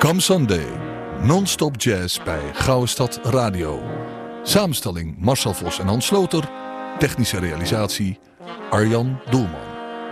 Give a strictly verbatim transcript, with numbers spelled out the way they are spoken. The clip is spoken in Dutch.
Come Sunday, non-stop jazz bij Gouden Stad Radio. Samenstelling Marcel Vos en Hans Sloter. Technische realisatie Arjan Doelman.